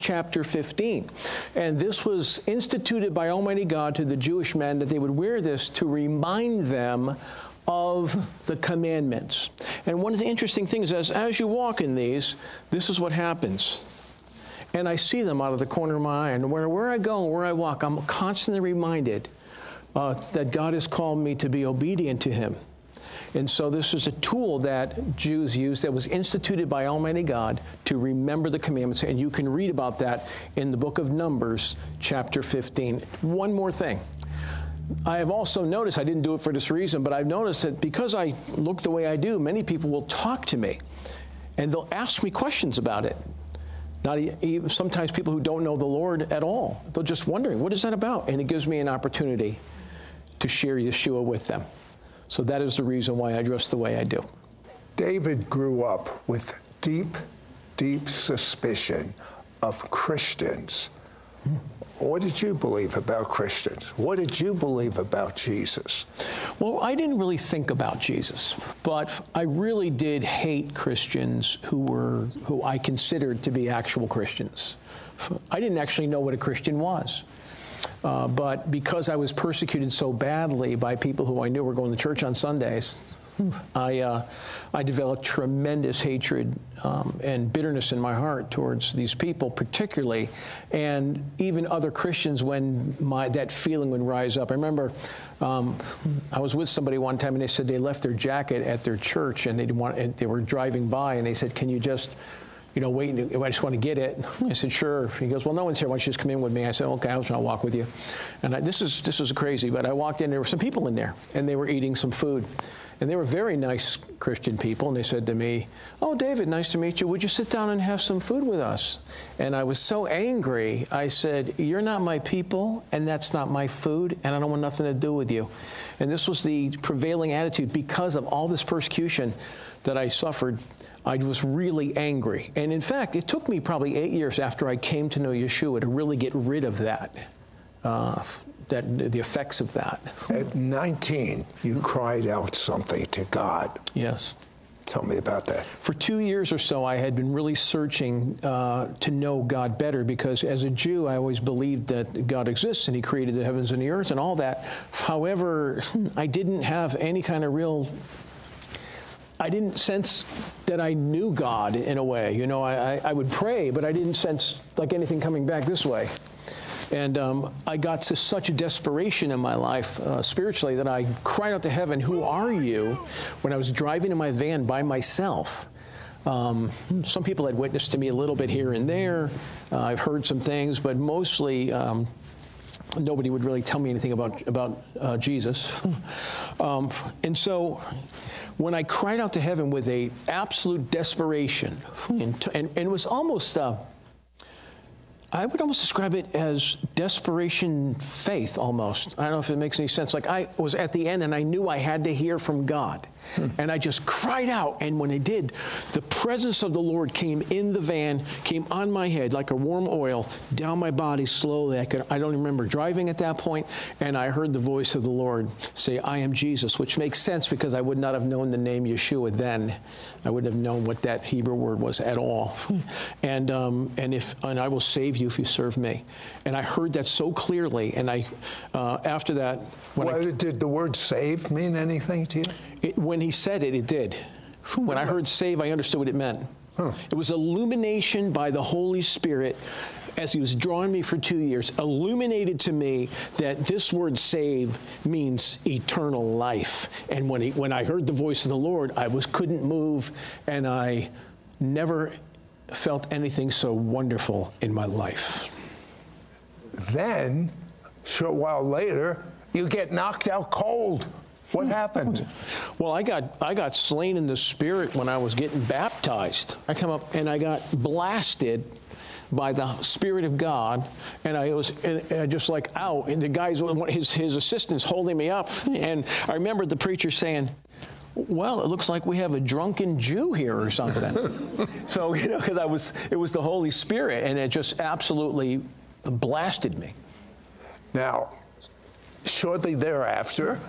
chapter 15. And this was instituted by Almighty God to the Jewish men that they would wear this to remind them of the commandments. And one of the interesting things is, as you walk in these, this is what happens. And I see them out of the corner of my eye. And where I go and where I walk, I'm constantly reminded that God has called me to be obedient to Him. And so this is a tool that Jews used that was instituted by Almighty God to remember the commandments. And you can read about that in the book of Numbers, chapter 15. One more thing. I have also noticed, I didn't do it for this reason, but I've noticed that because I look the way I do, many people will talk to me and they'll ask me questions about it. Not even, sometimes people who don't know the Lord at all, they're just wondering, what is that about? And it gives me an opportunity to share Yeshua with them. So that is the reason why I dress the way I do. David grew up with deep, deep suspicion of Christians. What did you believe about Christians? What did you believe about Jesus? Well, I didn't really think about Jesus, but I really did hate Christians who I considered to be actual Christians. I didn't actually know what a Christian was. But because I was persecuted so badly by people who I knew were going to church on Sundays, I developed tremendous hatred and bitterness in my heart towards these people particularly, and even other Christians when that feeling would rise up. I remember I was with somebody one time and they said they left their jacket at their church and they were driving by and they said, "Can you just wait, I just want to get it." I said, "Sure." He goes, "Well, no one's here. Why don't you just come in with me?" I said, "Okay, I'll walk with you." And this is crazy, but I walked in, there were some people in there, and they were eating some food. And they were very nice Christian people, and they said to me, "Oh, David, nice to meet you. Would you sit down and have some food with us?" And I was so angry, I said, "You're not my people, and that's not my food, and I don't want nothing to do with you." And this was the prevailing attitude because of all this persecution that I suffered. I was really angry. And in fact, it took me probably 8 years after I came to know Yeshua to really get rid of that, the effects of that. At 19, you cried out something to God. Yes. Tell me about that. For 2 years or so, I had been really searching to know God better because as a Jew, I always believed that God exists and He created the heavens and the earth and all that. However, I didn't have any kind of I didn't sense that I knew God in a way. I would pray, but I didn't sense like anything coming back this way. And I got to such a desperation in my life spiritually that I cried out to heaven, "Who are you?" when I was driving in my van by myself. Some people had witnessed to me a little bit here and there. I've heard some things, but mostly nobody would really tell me anything about Jesus. And so when I cried out to heaven with a absolute desperation, and it was almost, I would almost describe it as desperation faith almost. I don't know if it makes any sense. Like I was at the end and I knew I had to hear from God. And I just cried out, and when I did, the presence of the Lord came in the van, came on my head like a warm oil, down my body slowly. I don't remember driving at that point, and I heard the voice of the Lord say, "I am Jesus," which makes sense because I would not have known the name Yeshua then. I wouldn't have known what that Hebrew word was at all. And I will save you if you serve me. And I heard that so clearly, and after that... Did the word save mean anything to you? When he said it, it did. When I heard save, I understood what it meant. It was illumination by the Holy Spirit as He was drawing me for 2 years, illuminated to me that this word save means eternal life. And when I heard the voice of the Lord, I couldn't move, and I never felt anything so wonderful in my life. Then, a short while later, you get knocked out cold. What happened? Well, I got slain in the Spirit when I was getting baptized. I come up and I got blasted by the Spirit of God, and I was just like out. And the guys, his assistants, holding me up, and I remember the preacher saying, "Well, it looks like we have a drunken Jew here or something." So because it was the Holy Spirit, and it just absolutely blasted me. Now, shortly thereafter,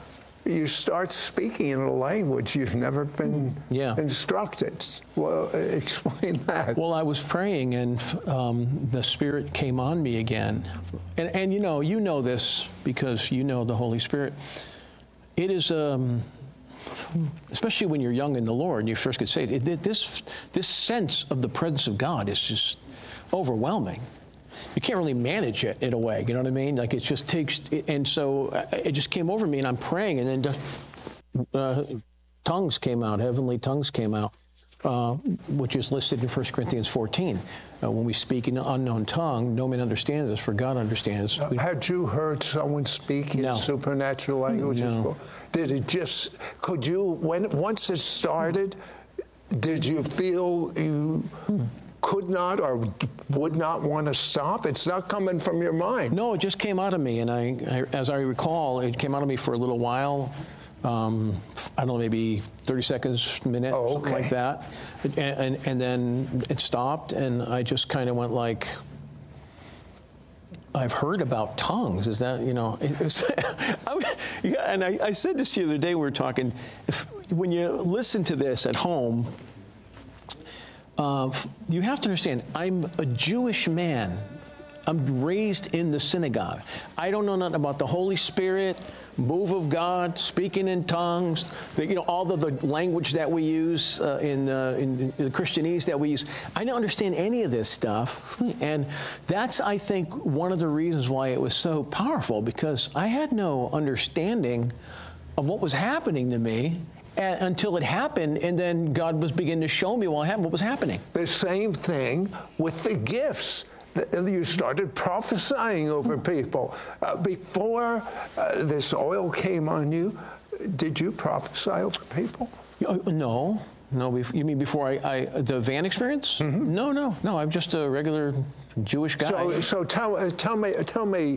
you start speaking in a language you've never been instructed. Well, explain that. Well, I was praying, and the Spirit came on me again. And you know this because you know the Holy Spirit. It is, especially when you're young in the Lord and you first get saved, this sense of the presence of God is just overwhelming. You can't really manage it in a way, you know what I mean? Like it just takes, and so it just came over me, and I'm praying, and then tongues came out, heavenly tongues came out, which is listed in 1 Corinthians 14. When we speak in an unknown tongue, no man understands us, for God understands. Had you heard someone speak in supernatural languages? No. Did it just, could you, once it started, did you feel you could not or would not want to stop? It's not coming from your mind. No, it just came out of me, and I as I recall, it came out of me for a little while. I don't know, maybe 30 seconds, a minute, something like that. And then it stopped, and I just kind of went like, I've heard about tongues. Is that, it was, and I said this the other day, we were talking, when you listen to this at home, you have to understand, I'm a Jewish man. I'm raised in the synagogue. I don't know nothing about the Holy Spirit, move of God, speaking in tongues, all the language that we use in the Christianese that we use. I don't understand any of this stuff. And that's, I think, one of the reasons why it was so powerful, because I had no understanding of what was happening to me until it happened, and then God was beginning to show me what was happening. The same thing with the gifts. You started prophesying over people. Before this oil came on you, did you prophesy over people? No. You mean before the van experience? Mm-hmm. No. I'm just a regular Jewish guy. So tell me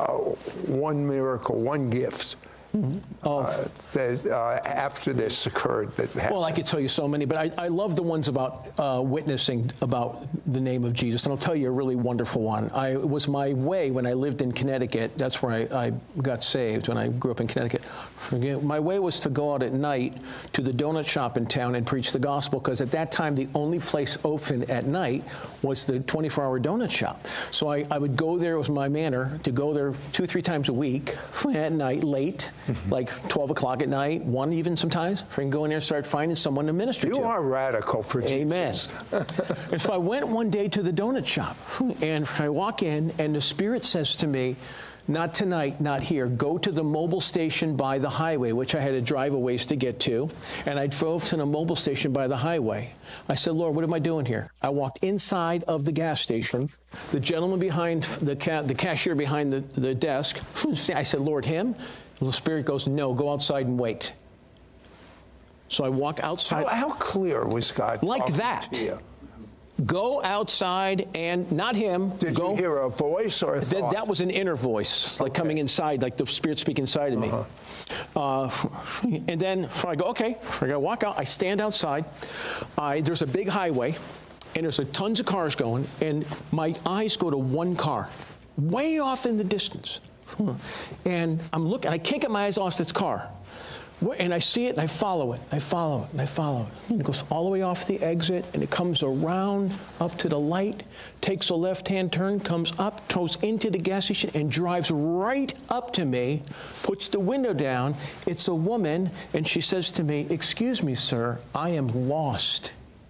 one miracle, one gift. Mm-hmm. That after this occurred that happened. Well, I could tell you so many, but I love the ones about witnessing about the name of Jesus, and I'll tell you a really wonderful one. It was my way when I lived in Connecticut. That's where I got saved, when I grew up in Connecticut. My way was to go out at night to the donut shop in town and preach the gospel, because at that time the only place open at night was the 24-hour donut shop. So I would go there. It was my manner to go there 2-3 times a week at night, late. Like 12 o'clock at night, 1 even sometimes. I can go in there and start finding someone to minister to. You are radical for Jesus. Amen. And so I went one day to the donut shop, and I walk in, and the Spirit says to me, not tonight, not here. Go to the mobile station by the highway, which I had to drive a ways to get to. And I drove to the mobile station by the highway. I said, Lord, what am I doing here? I walked inside of the gas station. The gentleman behind, the cashier behind the desk, I said, Lord, him? The Spirit goes, no, go outside and wait. So I walk outside. How clear was God? Like that. To you? Go outside, and not him. Did you hear a voice or a thought? That was an inner voice, like coming inside, like the Spirit speaking inside of me. And then so I go, okay, I got to walk out. I stand outside. There's a big highway, and there's tons of cars going, and my eyes go to one car, way off in the distance. And I'm looking, I can't get my eyes off this car. And I see it, and I follow it, and I follow it, and I follow it. And it goes all the way off the exit, and it comes around up to the light, takes a left-hand turn, comes up, goes into the gas station, and drives right up to me, puts the window down. It's a woman, and she says to me, excuse me, sir, I am lost.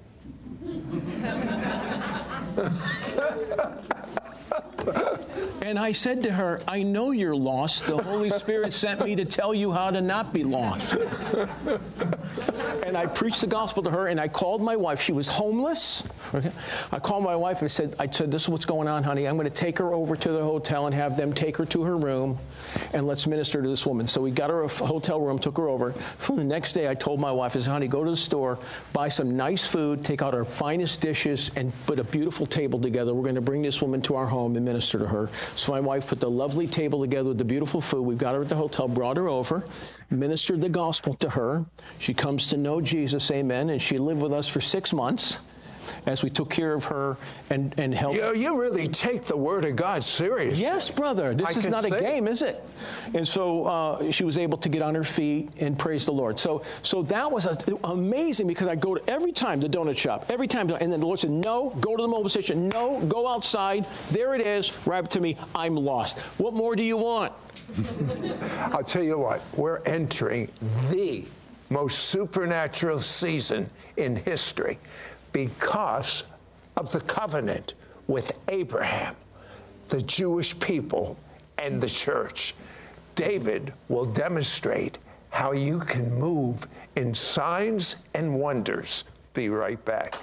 And I said to her, I know you're lost. The Holy Spirit sent me to tell you how to not be lost. And I preached the gospel to her, and I called my wife. She was homeless. Okay? I called my wife and I said, this is what's going on, honey. I'm going to take her over to the hotel and have them take her to her room, and let's minister to this woman. So we got her a hotel room, took her over. The next day, I told my wife, I said, honey, go to the store, buy some nice food, take out our finest dishes, and put a beautiful table together. We're going to bring this woman to our home and minister to her. So my wife put the lovely table together with the beautiful food. We've got her at the hotel, brought her over, ministered the gospel to her. She comes to know Jesus, amen, and she lived with us for 6 months. as we took care of her and helped. You really take the Word of God seriously. Yes, brother. This is not a game, is it? And so she was able to get on her feet and praise the Lord. So that was amazing, because I go to every time the donut shop, every time, and then the Lord said, no, go to the mobile station. No, go outside. There it is. Right up to me. I'm lost. What more do you want? I'll tell you what, we're entering the most supernatural season in history because of the covenant with Abraham, the Jewish people, and the church. David will demonstrate how you can move in signs and wonders. Be right back.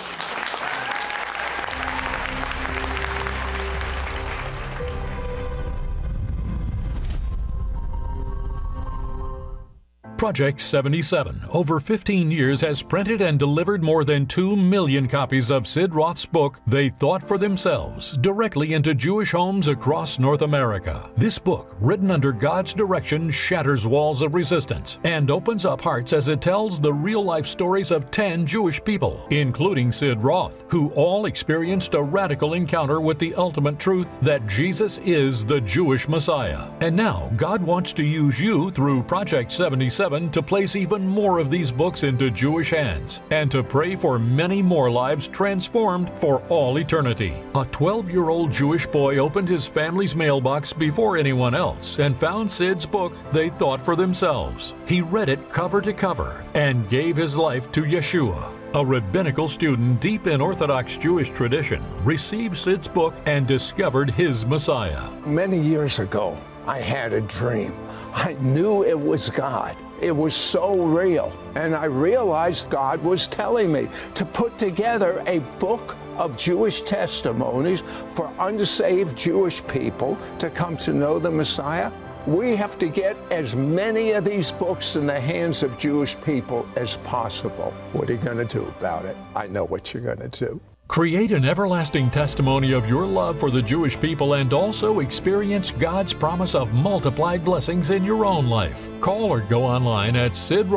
Project 77, over 15 years, has printed and delivered more than 2 million copies of Sid Roth's book, They Thought for Themselves, directly into Jewish homes across North America. This book, written under God's direction, shatters walls of resistance and opens up hearts as it tells the real-life stories of 10 Jewish people, including Sid Roth, who all experienced a radical encounter with the ultimate truth that Jesus is the Jewish Messiah. And now, God wants to use you through Project 77 to place even more of these books into Jewish hands and to pray for many more lives transformed for all eternity. A 12-year-old Jewish boy opened his family's mailbox before anyone else and found Sid's book, They Thought for Themselves. He read it cover to cover and gave his life to Yeshua. A rabbinical student deep in Orthodox Jewish tradition received Sid's book and discovered his Messiah. Many years ago, I had a dream. I knew it was God. It was so real. And I realized God was telling me to put together a book of Jewish testimonies for unsaved Jewish people to come to know the Messiah. We have to get as many of these books in the hands of Jewish people as possible. What are you going to do about it? I know what you're going to do. Create an everlasting testimony of your love for the Jewish people and also experience God's promise of multiplied blessings in your own life. Call or go online at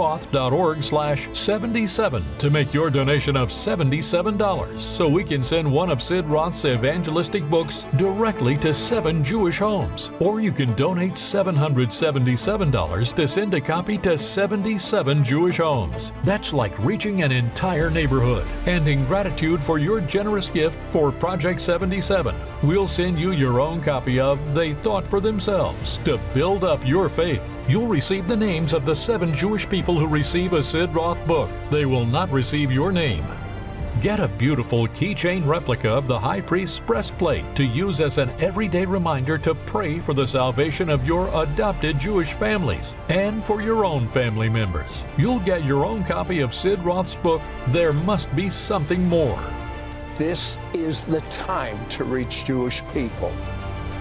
sidroth.org/77 to make your donation of $77 so we can send one of Sid Roth's evangelistic books directly to 7 Jewish homes. Or you can donate $777 to send a copy to 77 Jewish homes. That's like reaching an entire neighborhood. And in gratitude for your generous gift for Project 77, we'll send you your own copy of They Thought for Themselves to build up your faith. You'll receive the names of the 7 Jewish people who receive a Sid Roth book. They will not receive your name. Get a beautiful keychain replica of the High Priest's breastplate to use as an everyday reminder to pray for the salvation of your adopted Jewish families and for your own family members. You'll get your own copy of Sid Roth's book, There Must Be Something More. This is the time to reach Jewish people.